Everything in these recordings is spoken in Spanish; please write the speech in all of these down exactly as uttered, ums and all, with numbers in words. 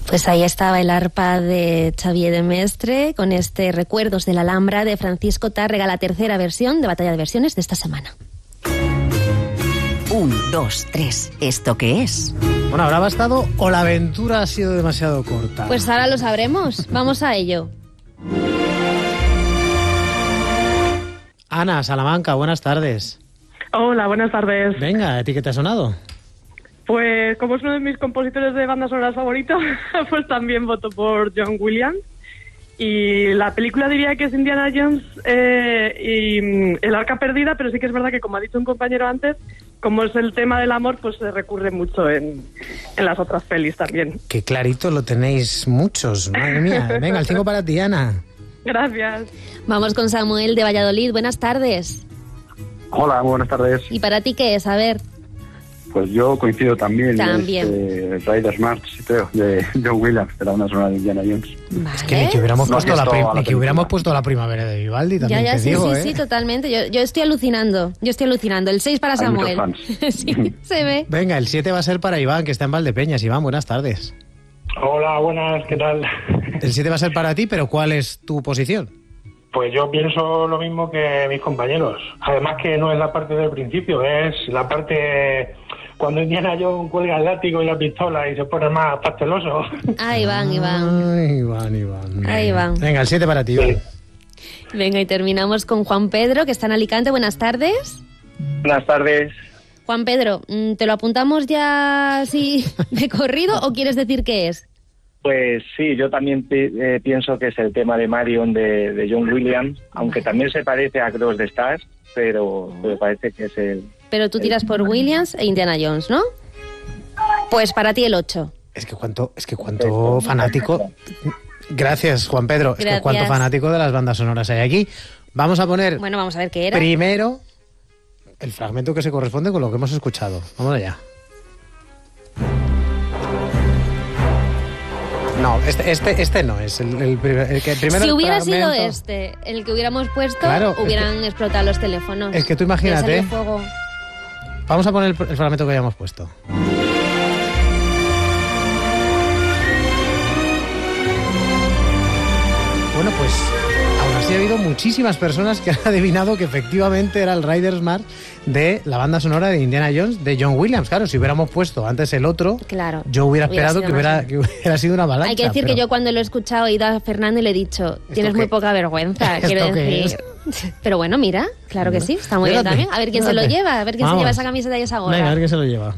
Pues ahí estaba el arpa de Xavier de Mestre con este Recuerdos de la Alhambra de Francisco Tárrega, la tercera versión de Batalla de Versiones de esta semana. Un, dos, tres. ¿Esto qué es? Bueno, ¿habrá bastado o la aventura ha sido demasiado corta? Pues ahora lo sabremos. Vamos a ello. Ana, Salamanca, buenas tardes. Hola, buenas tardes. Venga, ¿a ti qué te ha sonado? Pues como es uno de mis compositores de bandas sonoras favoritos, pues también voto por John Williams. Y la película diría que es Indiana Jones eh, y El Arca Perdida, pero sí que es verdad que, como ha dicho un compañero antes, como es el tema del amor, pues se recurre mucho en, en las otras pelis también. Qué clarito lo tenéis muchos, madre mía. Venga, el cinco para ti, Ana. Gracias. Vamos con Samuel de Valladolid. Buenas tardes. Hola, buenas tardes. ¿Y para ti qué es? A ver. Pues yo coincido también. También. Es, eh, Riders March, creo, de John Williams, de la banda sonora de Indiana Jones. Vale. Es que ni que hubiéramos, No, puesto, que la esto prim- a la ni que hubiéramos película. puesto la primavera de Vivaldi, también Ya, ya, te sí, digo, sí, ¿eh? sí, totalmente. Yo, yo estoy alucinando. Yo estoy alucinando. El seis para Hay Samuel. muchos fans. Sí, se ve. Venga, el siete va a ser para Iván, que está en Valdepeñas. Iván, buenas tardes. Hola, buenas, ¿qué tal? El siete va a ser para ti, pero ¿cuál es tu posición? Pues yo pienso lo mismo que mis compañeros. Además que no es la parte del principio, es la parte cuando Indiana Jones cuelga el látigo y la pistola y se pone más pasteloso. Ah, Iván, Iván. Ay, Iván, Iván. Ahí Iván. Venga, el siete para ti, Iván. Venga, y terminamos con Juan Pedro, que está en Alicante. Buenas tardes. Buenas tardes. Juan Pedro, ¿te lo apuntamos ya así de corrido o quieres decir qué es? Pues sí, yo también pi- eh, pienso que es el tema de Marion de, de John Williams, aunque también se parece a Cross the Stars, pero me parece que es el... Pero tú tiras por Williams e Indiana Jones, ¿no? Pues para ti el ocho. Es que cuánto, es que cuánto fanático... Gracias, Juan Pedro. Es Gracias. que cuánto fanático de las bandas sonoras hay aquí. Vamos a poner Bueno, vamos a ver qué era. primero el fragmento que se corresponde con lo que hemos escuchado. Vamos allá. No, este, este, este no es el, el, primer- el que primero Si el hubiera sido fragmento- este el que hubiéramos puesto, Claro, es hubieran explotado los teléfonos. es que tú imagínate. Hubiera salido fuego. Vamos a poner el, el fragmento que habíamos puesto. Bueno, pues aún así ha habido muchísimas personas que han adivinado que efectivamente era el Riders March de la banda sonora de Indiana Jones de John Williams. Claro, si hubiéramos puesto antes el otro, Claro. yo hubiera Hubiera esperado sido que más hubiera, bien. que hubiera sido una avalancha. Hay que decir pero- que yo cuando lo he escuchado he ido a Fernando y le he dicho, tienes qué? muy poca vergüenza, ¿Esto quiero qué decir. Pero bueno, mira, claro que sí, está muy bien Fíjate, también. A ver quién se lo fíjate. lleva, a ver quién Vamos. se lleva esa camiseta y esa gorra. Venga, a ver quién se lo lleva.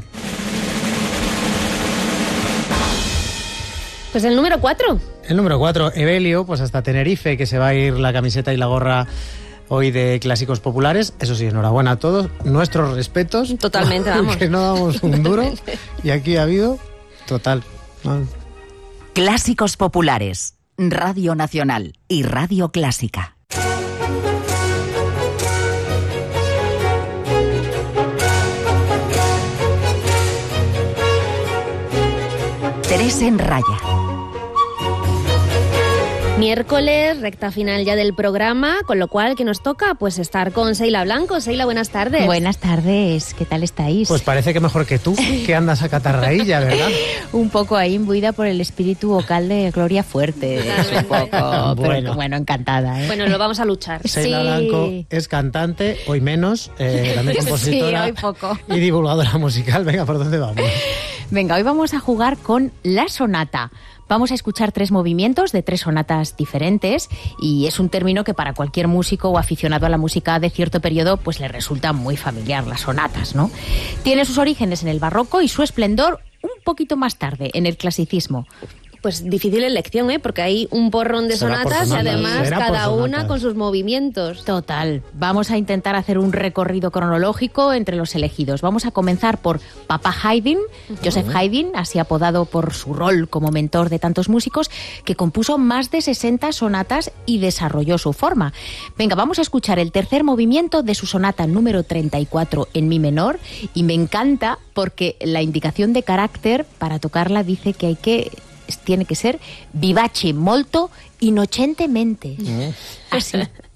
Pues el número cuatro. El número cuatro, Evelio, pues hasta Tenerife, que se va a ir la camiseta y la gorra hoy de Clásicos Populares. Eso sí, enhorabuena a todos. Nuestros respetos. Totalmente, vamos. Que no damos un duro. Y aquí ha habido total. Vamos. Clásicos Populares, Radio Nacional y Radio Clásica. Tres en raya. Miércoles, recta final ya del programa, con lo cual, ¿qué nos toca? Pues estar con Seila Blanco. Seila, buenas tardes. Buenas tardes, ¿qué tal estáis? Pues parece que mejor que tú, que andas a catarraílla, ¿verdad? Un poco ahí imbuida por el espíritu vocal de Gloria Fuerte. Es un poco, Bueno. pero bueno, encantada. ¿eh? Bueno, lo vamos a luchar. Seila Sí. Blanco es cantante, hoy menos, eh, también compositora Sí, hoy poco. y divulgadora musical. Venga, ¿por dónde vamos? Venga, hoy vamos a jugar con la sonata. Vamos a escuchar tres movimientos de tres sonatas diferentes y es un término que para cualquier músico o aficionado a la música de cierto periodo pues le resulta muy familiar, las sonatas, ¿no? Tiene sus orígenes en el barroco y su esplendor un poquito más tarde, en el clasicismo. Pues difícil elección, ¿eh? Porque hay un porrón de Será por sonatas y sonatas, además será por cada una sonatas. con sus movimientos. Total. Vamos a intentar hacer un recorrido cronológico entre los elegidos. Vamos a comenzar por Papa Haydn, Joseph Haydn, así apodado por su rol como mentor de tantos músicos, que compuso más de sesenta sonatas y desarrolló su forma. Venga, vamos a escuchar el tercer movimiento de su sonata número treinta y cuatro en mi menor y me encanta porque la indicación de carácter para tocarla dice que hay que tiene que ser vivace molto innocentemente. Así.